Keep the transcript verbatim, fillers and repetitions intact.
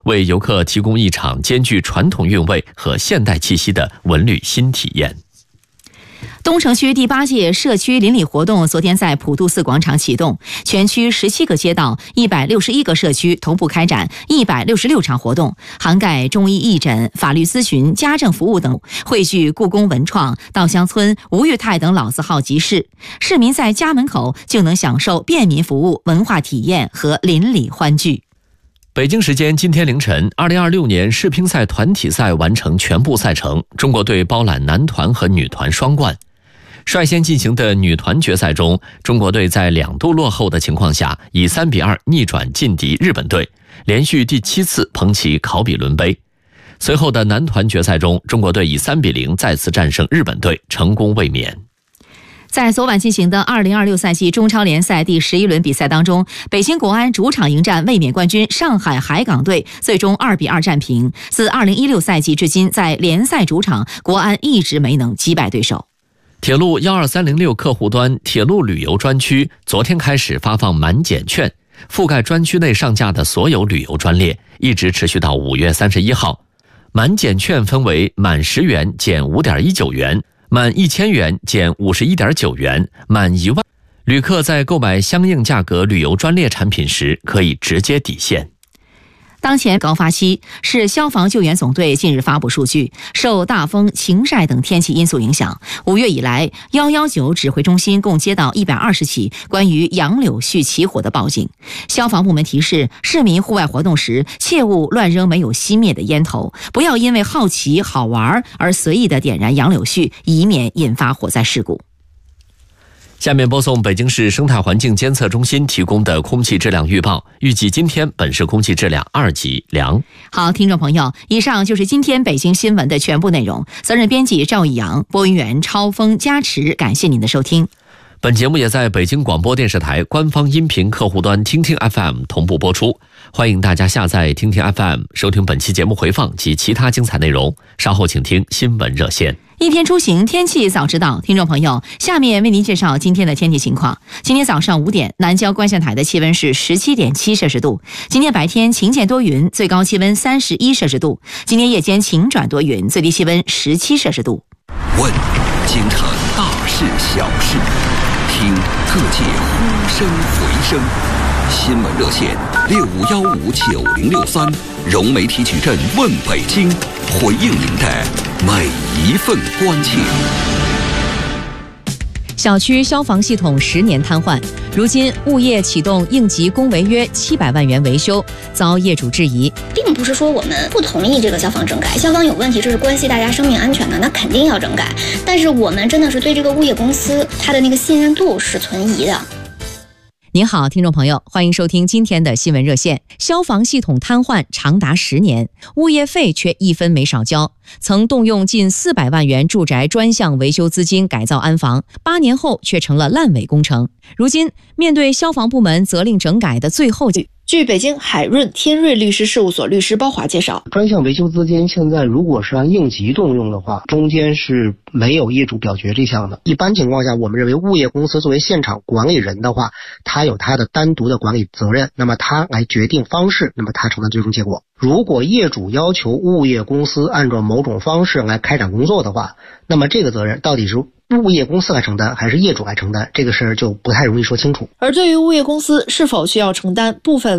为游客提供一场兼具传统韵味和现代气息的文旅新体验。 东城区第八届社区邻里活动昨天在普渡寺广场启动，全区十七个街道、一百六十一个社区同步开展一百六十六场活动，涵盖中医义诊、法律咨询、家政服务等，汇聚故宫文创、稻香村、吴裕泰等老字号集市，市民在家门口就能享受便民服务、文化体验和邻里欢聚。 北京时间今天凌晨，二零二六年世乒赛团体赛完成全部赛程，中国队包揽男团和女团双冠。率先进行的女团决赛中，中国队在两度落后的情况下，以三比二逆转劲敌日本队，连续第七次捧起考比伦杯。随后的男团决赛中，中国队以三比零再次战胜日本队，成功卫冕。 在昨晚进行的二零二六赛季中超联赛第十一轮比赛当中，北京国安主场迎战卫冕冠军上海海港队，最终二比二战平。自二零一六赛季至今，在联赛主场，国安一直没能击败对手。 铁路一二三零六客户端铁路旅游专区昨天开始发放满减券，覆盖专区内上架的所有旅游专列，一直持续到五月三十一号。满减券分为满十元减五点一九元。满一千元减五十一点九元，满一万，旅客在购买相应价格旅游专列产品时，可以直接抵现。 当前高发期，市消防救援总队近日发布数据，受大风、晴晒等天气因素影响，五月以来，一一九指挥中心共接到一百二十起关于杨柳絮起火的报警。消防部门提示市民户外活动时，切勿乱扔没有熄灭的烟头，不要因为好奇好玩而随意的点燃杨柳絮，以免引发火灾事故。 下面播送北京市生态环境监测中心提供的空气质量预报，预计今天本市空气质量二级良。 好，听众朋友，以上就是今天北京新闻的全部内容。责任编辑赵义阳，播音员超峰加持，感谢您的收听。 本节目也在北京广播电视台官方音频客户端听听 F M 同步播出，欢迎大家下载听听 F M 收听本期节目回放及其他精彩内容。稍后请听新闻热线。 一天出行，天气早知道。听众朋友，下面为您介绍今天的天气情况。今天早上五点，南郊观象台的气温是 十七点七摄氏度。今天白天晴间多云，最高气温三十一摄氏度。今天夜间晴转多云，最低气温十七摄氏度。 问京城大事小事，听各界呼声回声。新闻热线六五幺五九零六三，融媒体矩阵问北京，回应您的每一份关切。 小区消防系统十年瘫痪，如今物业启动应急公违约七百万元维修，遭业主质疑。 并不是说我们不同意这个消防整改，消防有问题，这是关系大家生命安全的，那肯定要整改。但是我们真的是对这个物业公司它的那个信任度是存疑的。 您好，听众朋友，欢迎收听今天的新闻热线。消防系统瘫痪长达十年，物业费却一分没少交。曾动用近四百万元住宅专项维修资金改造安防，八年后却成了烂尾工程。如今，面对消防部门责令整改的最后句。 据北京海润天瑞律师事务所律师包华介绍， 专项维修资金现在如果是按应急动用的话，中间是没有业主表决这项的。一般情况下，我们认为物业公司作为现场管理人的话，他有他的单独的管理责任，那么他来决定方式，那么他承担最终结果。如果业主要求物业公司按照某种方式来开展工作的话，那么这个责任到底是物业公司来承担还是业主来承担，这个事儿就不太容易说清楚。 而对于物业公司是否需要承担部分